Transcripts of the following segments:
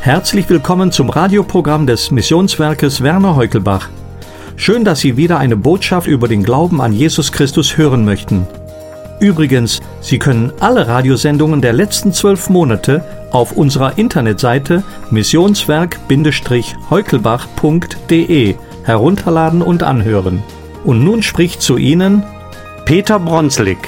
Herzlich willkommen zum Radioprogramm des Missionswerkes Werner Heukelbach. Schön, dass Sie wieder eine Botschaft über den Glauben an Jesus Christus hören möchten. Übrigens, Sie können alle Radiosendungen der letzten 12 Monate auf unserer Internetseite missionswerk-heukelbach.de herunterladen und anhören. Und nun spricht zu Ihnen Peter Bronslig.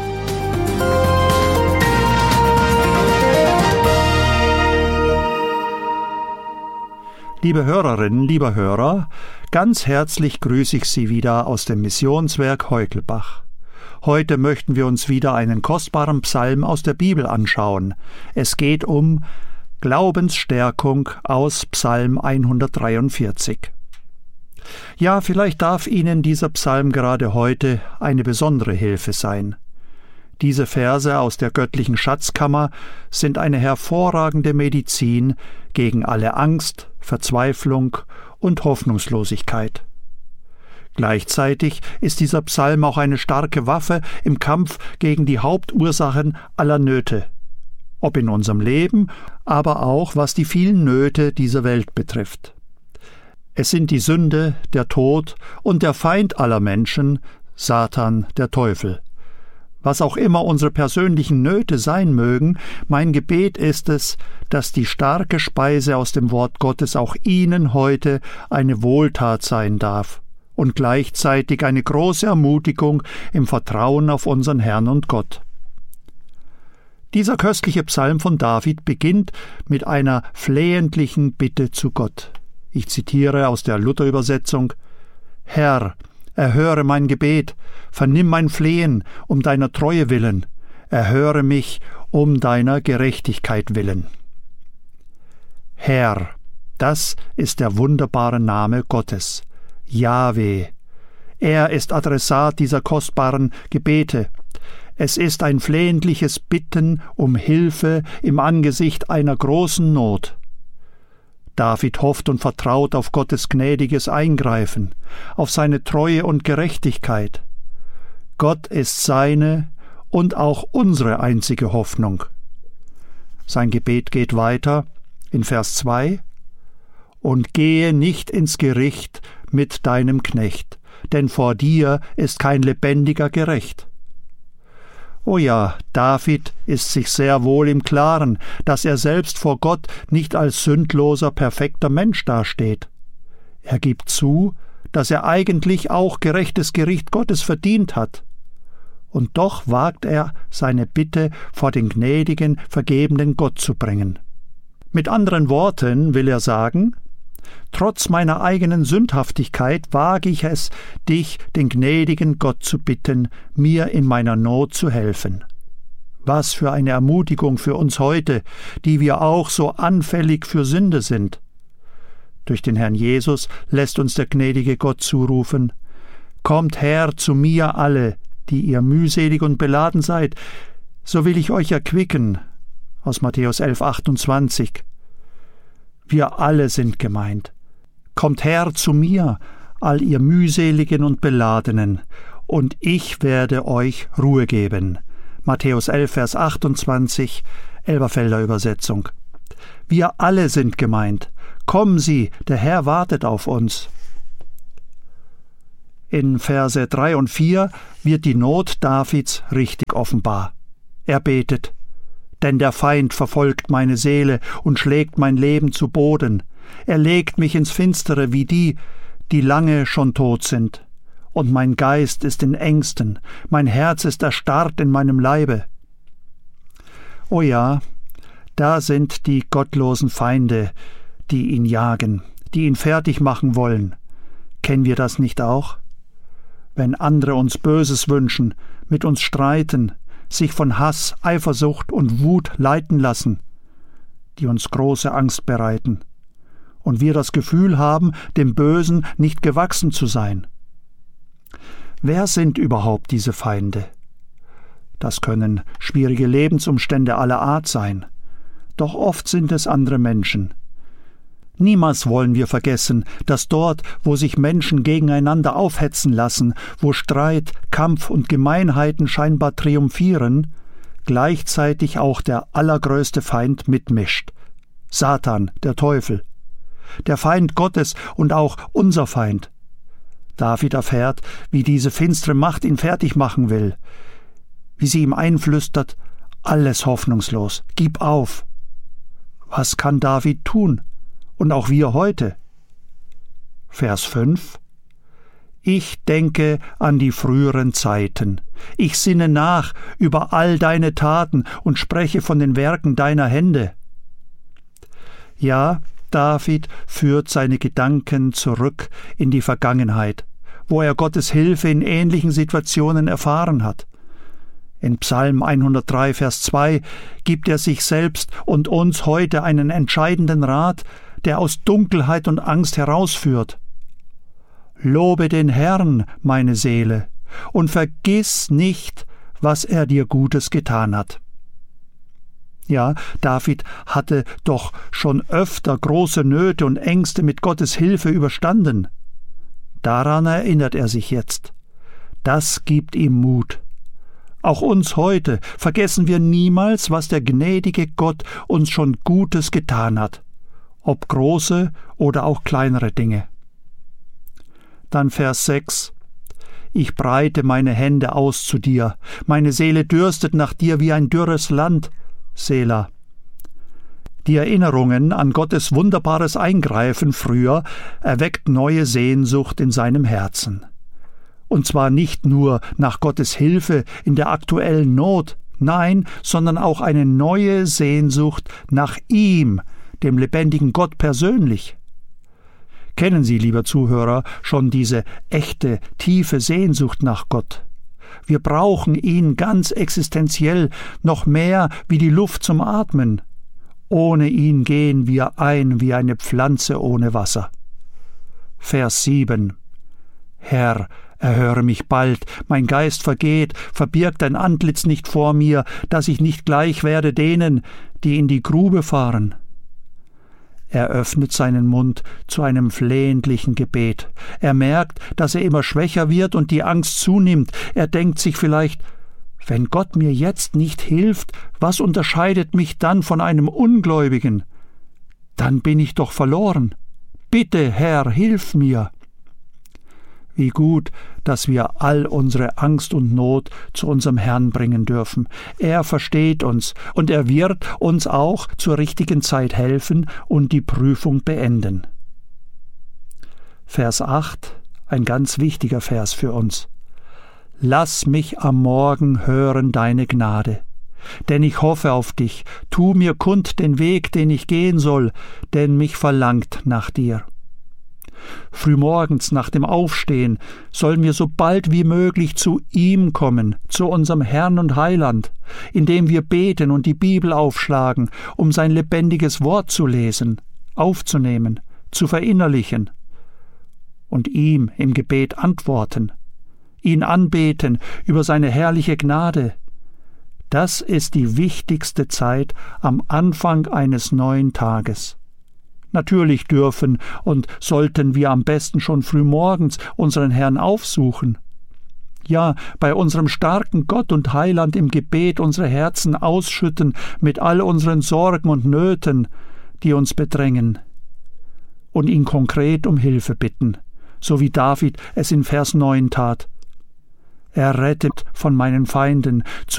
Liebe Hörerinnen, lieber Hörer, ganz herzlich grüße ich Sie wieder aus dem Missionswerk Heukelbach. Heute möchten wir uns wieder einen kostbaren Psalm aus der Bibel anschauen. Es geht um Glaubensstärkung aus Psalm 143. Ja, vielleicht darf Ihnen dieser Psalm gerade heute eine besondere Hilfe sein. Diese Verse aus der göttlichen Schatzkammer sind eine hervorragende Medizin gegen alle Angst, Verzweiflung und Hoffnungslosigkeit. Gleichzeitig ist dieser Psalm auch eine starke Waffe im Kampf gegen die Hauptursachen aller Nöte, ob in unserem Leben, aber auch was die vielen Nöte dieser Welt betrifft. Es sind die Sünde, der Tod und der Feind aller Menschen, Satan, der Teufel. Was auch immer unsere persönlichen Nöte sein mögen, mein Gebet ist es, dass die starke Speise aus dem Wort Gottes auch Ihnen heute eine Wohltat sein darf und gleichzeitig eine große Ermutigung im Vertrauen auf unseren Herrn und Gott. Dieser köstliche Psalm von David beginnt mit einer flehentlichen Bitte zu Gott. Ich zitiere aus der Luther-Übersetzung: Herr, erhöre mein Gebet, vernimm mein Flehen um deiner Treue willen, erhöre mich um deiner Gerechtigkeit willen. Herr, das ist der wunderbare Name Gottes, Jahwe. Er ist Adressat dieser kostbaren Gebete. Es ist ein flehentliches Bitten um Hilfe im Angesicht einer großen Not. David hofft und vertraut auf Gottes gnädiges Eingreifen, auf seine Treue und Gerechtigkeit. Gott ist seine und auch unsere einzige Hoffnung. Sein Gebet geht weiter in Vers 2: Und gehe nicht ins Gericht mit deinem Knecht, denn vor dir ist kein Lebendiger gerecht. Oh ja, David ist sich sehr wohl im Klaren, dass er selbst vor Gott nicht als sündloser, perfekter Mensch dasteht. Er gibt zu, dass er eigentlich auch gerechtes Gericht Gottes verdient hat. Und doch wagt er, seine Bitte vor den gnädigen, vergebenden Gott zu bringen. Mit anderen Worten will er sagen: Trotz meiner eigenen Sündhaftigkeit wage ich es, dich, den gnädigen Gott, zu bitten, mir in meiner Not zu helfen. Was für eine Ermutigung für uns heute, die wir auch so anfällig für Sünde sind. Durch den Herrn Jesus lässt uns der gnädige Gott zurufen: Kommt her zu mir alle, die ihr mühselig und beladen seid, so will ich euch erquicken. Aus Matthäus 11,28. Wir alle sind gemeint. Kommt her zu mir, all ihr mühseligen und Beladenen, und ich werde euch Ruhe geben. Matthäus 11, Vers 28, Elberfelder Übersetzung. Wir alle sind gemeint. Kommen Sie, der Herr wartet auf uns. In Verse 3 und 4 wird die Not Davids richtig offenbar. Er betet: Denn der Feind verfolgt meine Seele und schlägt mein Leben zu Boden. Er legt mich ins Finstere wie die, die lange schon tot sind. Und mein Geist ist in Ängsten, mein Herz ist erstarrt in meinem Leibe. Oh ja, da sind die gottlosen Feinde, die ihn jagen, die ihn fertig machen wollen. Kennen wir das nicht auch? Wenn andere uns Böses wünschen, mit uns streiten, sich von Hass, Eifersucht und Wut leiten lassen, die uns große Angst bereiten, und wir das Gefühl haben, dem Bösen nicht gewachsen zu sein. Wer sind überhaupt diese Feinde? Das können schwierige Lebensumstände aller Art sein, doch oft sind es andere Menschen. Niemals wollen wir vergessen, dass dort, wo sich Menschen gegeneinander aufhetzen lassen, wo Streit, Kampf und Gemeinheiten scheinbar triumphieren, gleichzeitig auch der allergrößte Feind mitmischt, Satan, der Teufel, der Feind Gottes und auch unser Feind. David erfährt, wie diese finstere Macht ihn fertig machen will, wie sie ihm einflüstert, alles hoffnungslos, gib auf. Was kann David tun? Und auch wir heute? Vers 5: Ich denke an die früheren Zeiten. Ich sinne nach über all deine Taten und spreche von den Werken deiner Hände. Ja, David führt seine Gedanken zurück in die Vergangenheit, wo er Gottes Hilfe in ähnlichen Situationen erfahren hat. In Psalm 103, Vers 2 gibt er sich selbst und uns heute einen entscheidenden Rat, der aus Dunkelheit und Angst herausführt. Lobe den Herrn, meine Seele, und vergiss nicht, was er dir Gutes getan hat. Ja, David hatte doch schon öfter große Nöte und Ängste mit Gottes Hilfe überstanden. Daran erinnert er sich jetzt. Das gibt ihm Mut. Auch uns heute vergessen wir niemals, was der gnädige Gott uns schon Gutes getan hat, ob große oder auch kleinere Dinge. Dann Vers 6: Ich breite meine Hände aus zu dir, meine Seele dürstet nach dir wie ein dürres Land. Selah. Die Erinnerungen an Gottes wunderbares Eingreifen früher erweckt neue Sehnsucht in seinem Herzen. Und zwar nicht nur nach Gottes Hilfe in der aktuellen Not, nein, sondern auch eine neue Sehnsucht nach ihm, dem lebendigen Gott persönlich. Kennen Sie, lieber Zuhörer, schon diese echte, tiefe Sehnsucht nach Gott? Wir brauchen ihn ganz existenziell, noch mehr wie die Luft zum Atmen. Ohne ihn gehen wir ein wie eine Pflanze ohne Wasser. Vers 7: Herr, erhöre mich bald, mein Geist vergeht, verbirg dein Antlitz nicht vor mir, dass ich nicht gleich werde denen, die in die Grube fahren. Er öffnet seinen Mund zu einem flehentlichen Gebet. Er merkt, dass er immer schwächer wird und die Angst zunimmt. Er denkt sich vielleicht, wenn Gott mir jetzt nicht hilft, was unterscheidet mich dann von einem Ungläubigen? Dann bin ich doch verloren. Bitte, Herr, hilf mir. Wie gut, dass wir all unsere Angst und Not zu unserem Herrn bringen dürfen. Er versteht uns und er wird uns auch zur richtigen Zeit helfen und die Prüfung beenden. Vers 8, ein ganz wichtiger Vers für uns. Lass mich am Morgen hören deine Gnade, denn ich hoffe auf dich. Tu mir kund den Weg, den ich gehen soll, denn mich verlangt nach dir. Frühmorgens nach dem Aufstehen sollen wir so bald wie möglich zu ihm kommen, zu unserem Herrn und Heiland, indem wir beten und die Bibel aufschlagen, um sein lebendiges Wort zu lesen, aufzunehmen, zu verinnerlichen und ihm im Gebet antworten, ihn anbeten über seine herrliche Gnade. Das ist die wichtigste Zeit am Anfang eines neuen Tages. Natürlich dürfen und sollten wir am besten schon frühmorgens unseren Herrn aufsuchen. Ja, bei unserem starken Gott und Heiland im Gebet unsere Herzen ausschütten mit all unseren Sorgen und Nöten, die uns bedrängen, und ihn konkret um Hilfe bitten, so wie David es in Vers 9 tat. Er rettet von meinen Feinden, zu